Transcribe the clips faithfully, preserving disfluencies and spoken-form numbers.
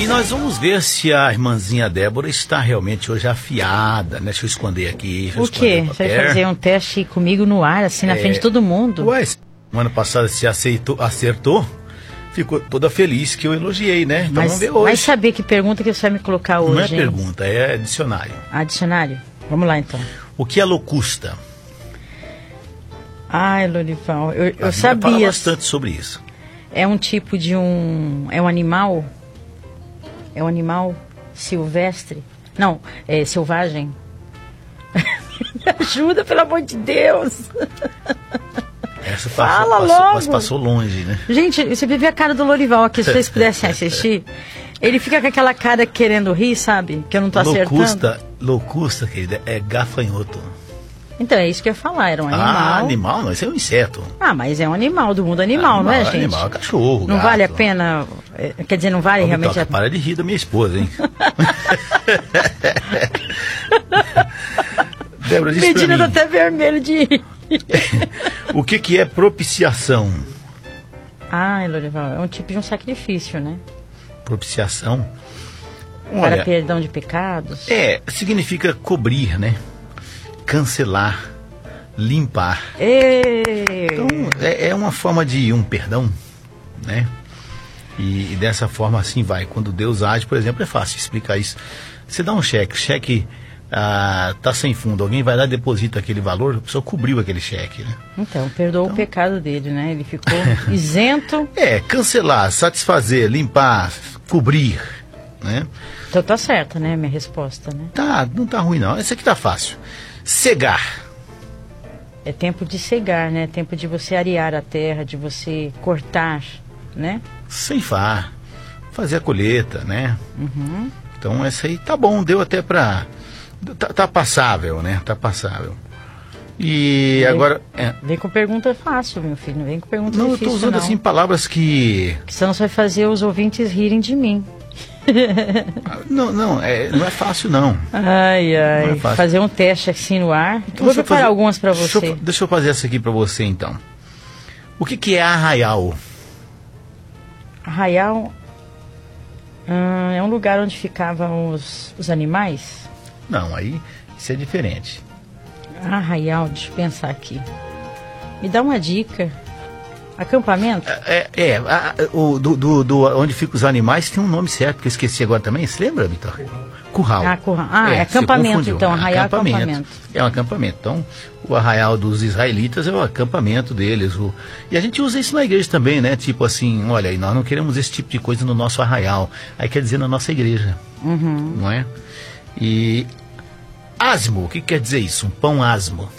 nós vamos ver se a irmãzinha Débora está realmente hoje afiada, né? Deixa eu esconder aqui. Deixa eu o quê? Você vai fazer um teste comigo no ar, assim, na é... frente de todo mundo? Ué, semana passada se aceitou, acertou, ficou toda feliz que eu elogiei, né? Então mas, vamos ver hoje. Vai saber que pergunta que você vai me colocar hoje, Não é hein? pergunta, é dicionário. Ah, dicionário? Vamos lá, então. O que é locusta? Ai, Lorival, eu, eu a sabia. Fala bastante sobre isso. É um tipo de um... É um animal... É um animal silvestre? Não, é selvagem. Me ajuda, pelo amor de Deus. Essa Fala passou, logo. Passou, passou longe, né? Gente, você viu a cara do Lorival aqui, se vocês pudessem assistir. Ele fica com aquela cara querendo rir, sabe? Que eu não tô locusta, acertando. Locusta, querida, é gafanhoto. Então, é isso que eu ia falar, era um animal. Ah, animal? Não, isso é um inseto. Ah, mas é um animal, do mundo animal, animal não é, gente? Animal, é cachorro, Não gato. vale a pena, é, quer dizer, não vale Ô, realmente... Bitoca, a... para de rir da minha esposa, hein? Débora, diz Medina pra mim. tá até vermelho de rir. O que que é propiciação? Ah, Lorival, é um tipo de um sacrifício, né? Propiciação? Para Olha, perdão de pecados. É, significa cobrir, né? Cancelar, limpar. Ei. Então, é, é uma forma de um perdão, né? E, e dessa forma assim vai. Quando Deus age, por exemplo, é fácil explicar isso. Você dá um cheque, o cheque ah, tá sem fundo, alguém vai lá e deposita aquele valor, a pessoa cobriu aquele cheque, né? Então, perdoou então... o pecado dele, né? Ele ficou isento. É, cancelar, satisfazer, limpar, cobrir, né? Então tá certa, né, minha resposta, né? Tá, não tá ruim não, esse aqui tá fácil. Cegar. É tempo de cegar, né? Tempo de você arear a terra, de você cortar, né? Ceifar, fazer a colheita, né? Uhum. Então essa aí tá bom, deu até pra... Tá, tá passável, né? Tá passável. E vem, agora... É... Vem com pergunta fácil, meu filho, não vem com pergunta não, difícil, não. Eu tô usando não. assim palavras que... Que senão você vai fazer os ouvintes rirem de mim. Não, não, é, não é fácil não. Ai, ai, não é fácil. Fazer um teste assim no ar. Então, vou preparar fazer, algumas para você. Deixa eu, deixa eu fazer essa aqui para você então. O que que é arraial? Arraial hum, é um lugar onde ficavam os, os animais? Não, aí isso é diferente. Arraial, deixa eu pensar aqui. Me dá uma dica. Acampamento? É, é a, o, do, do, do, onde ficam os animais tem um nome certo, que eu esqueci agora também. Você lembra, Vitor? Curral. Ah, curral. Ah, é, é acampamento então, arraial é acampamento. É um acampamento. Então, o arraial dos israelitas é o acampamento deles. O... E a gente usa isso na igreja também, né? Tipo assim, olha, nós não queremos esse tipo de coisa no nosso arraial. Aí quer dizer na nossa igreja, uhum. Não é? E asmo, o que quer dizer isso? Um pão asmo.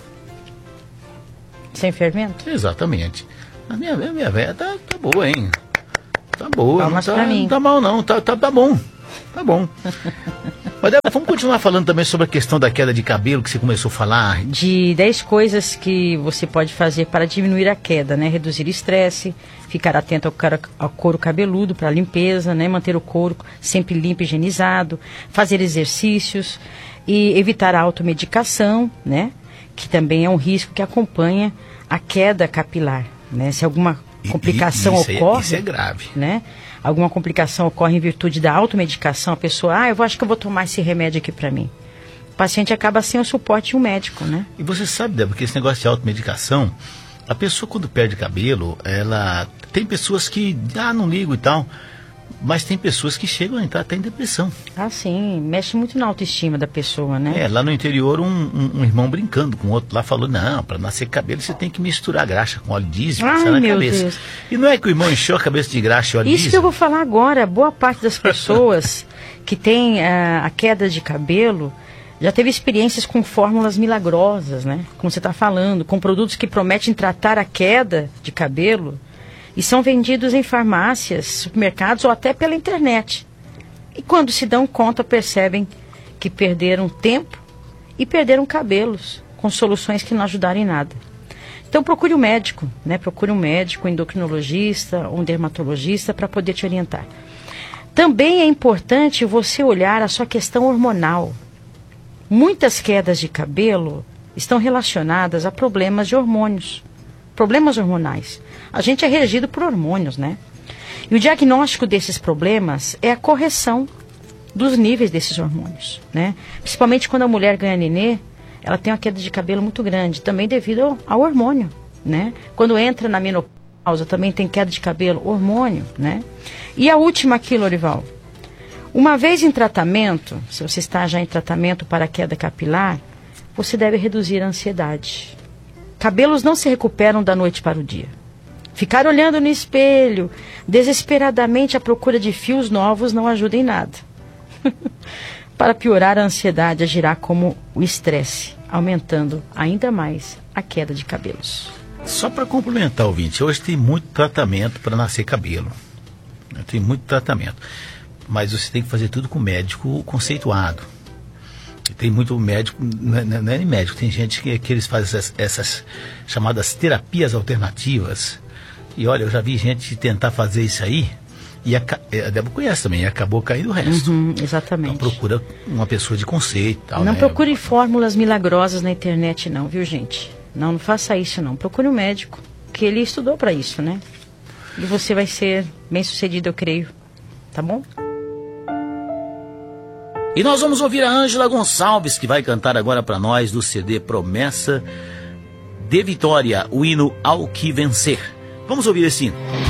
Sem fermento? Exatamente. A minha, a minha velha tá, tá boa, hein? Tá boa, Palmas não tá, pra mim. não tá mal não, tá, tá, tá bom. Tá bom. Mas vamos continuar falando também sobre a questão da queda de cabelo que você começou a falar. De dez coisas que você pode fazer para diminuir a queda, né? Reduzir o estresse, ficar atento ao, cara, ao couro cabeludo para limpeza, né? Manter o couro sempre limpo e higienizado, fazer exercícios e evitar a automedicação, né? Que também é um risco que acompanha a queda capilar. Né? Se alguma complicação isso ocorre, é, isso é grave, né? Alguma complicação ocorre em virtude da automedicação, a pessoa, ah, eu vou, acho que eu vou tomar esse remédio aqui para mim. O paciente acaba sem o suporte de um médico, né? E você sabe, Débora, que esse negócio de automedicação, a pessoa quando perde cabelo, ela tem pessoas que, ah, não ligo e tal, mas tem pessoas que chegam a entrar até em depressão. Ah, sim, mexe muito na autoestima da pessoa, né? É, lá no interior um, um, um irmão brincando com o outro lá falou, não, para nascer cabelo você tem que misturar graxa com óleo diesel, passar na meu cabeça. Deus. E não é que o irmão encheu a cabeça de graxa e óleo Isso diesel? que eu vou falar agora, boa parte das pessoas que tem uh, a queda de cabelo já teve experiências com fórmulas milagrosas, né? Como você está falando, com produtos que prometem tratar a queda de cabelo e são vendidos em farmácias, supermercados ou até pela internet. E quando se dão conta, percebem que perderam tempo e perderam cabelos com soluções que não ajudaram em nada. Então procure um médico, né? Procure um médico, um endocrinologista, um dermatologista para poder te orientar. Também é importante você olhar a sua questão hormonal. Muitas quedas de cabelo estão relacionadas a problemas de hormônios, problemas hormonais. A gente é regido por hormônios, né? E o diagnóstico desses problemas é a correção dos níveis desses hormônios, né? Principalmente quando a mulher ganha nenê, ela tem uma queda de cabelo muito grande, também devido ao, ao hormônio, né? Quando entra na menopausa, também tem queda de cabelo, hormônio, né? E a última aqui, Lorival. Uma vez em tratamento, se você está já em tratamento para a queda capilar, você deve reduzir a ansiedade. Cabelos não se recuperam da noite para o dia. Ficar olhando no espelho, desesperadamente à procura de fios novos, não ajuda em nada. Para piorar, a ansiedade agirá como o estresse, aumentando ainda mais a queda de cabelos. Só para complementar, ouvinte, hoje tem muito tratamento para nascer cabelo. Tem muito tratamento. Mas você tem que fazer tudo com médico conceituado. Tem muito médico, não é, não é nem médico, tem gente que, que eles fazem essas, essas chamadas terapias alternativas. E olha, eu já vi gente tentar fazer isso aí. E a, a Débora conhece também, e acabou caindo o resto. Uhum, exatamente. Então procura uma pessoa de conceito. Tal, não né? procure fórmulas milagrosas na internet não, viu gente? Não, não faça isso não. Procure um médico, que ele estudou para isso, né? E você vai ser bem sucedido, eu creio. Tá bom? E nós vamos ouvir a Ângela Gonçalves, que vai cantar agora para nós do C D Promessa de Vitória, o hino Ao Que Vencer. Vamos ouvir esse hino.